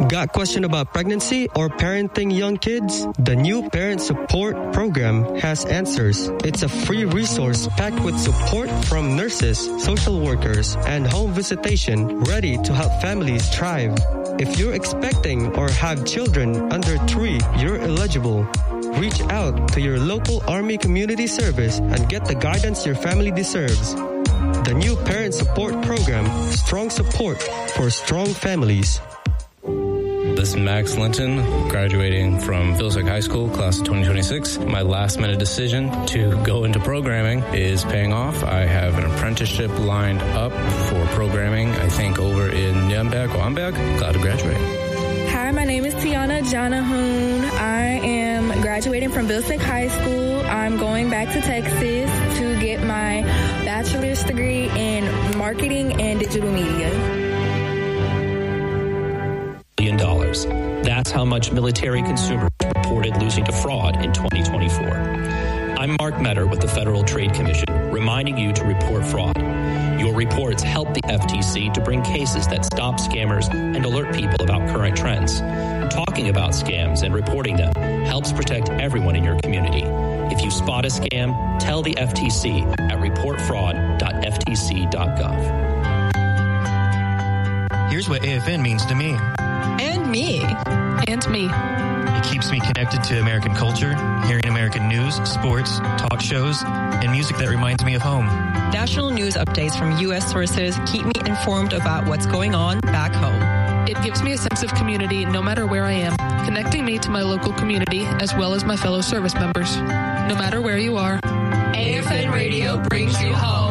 Got question about pregnancy or parenting young kids? The new Parent Support Program has answers. It's a free resource packed with support from nurses, social workers, and home visitation, ready to help families thrive. If you're expecting or have children under 3, you're eligible. Reach out to your local Army Community Service and get the guidance your family deserves. The new Parent Support Program, strong support for strong families. This is Max Linton, graduating from Vilsack High School, class of 2026. My last-minute decision to go into programming is paying off. I have an apprenticeship lined up for programming, I think, over in Nürnberg or Amberg. Glad to graduate. Hi, my name is Tiana Jonahoon. I am graduating from Vilsack High School. I'm going back to Texas to get my bachelor's degree in marketing and digital media. $1 billion. That's how much military consumers reported losing to fraud in 2024. I'm Mark Metter with the Federal Trade Commission, reminding you to report fraud. Your reports help the FTC to bring cases that stop scammers and alert people about current trends. Talking about scams and reporting them helps protect everyone in your community. If you spot a scam, tell the FTC at reportfraud.ftc.gov. Here's what AFN means to me. And me. And me. It keeps me connected to American culture, hearing American news, sports, talk shows, and music that reminds me of home. National news updates from U.S. sources keep me informed about what's going on back home. It gives me a sense of community no matter where I am, connecting me to my local community as well as my fellow service members. No matter where you are, AFN Radio brings you home.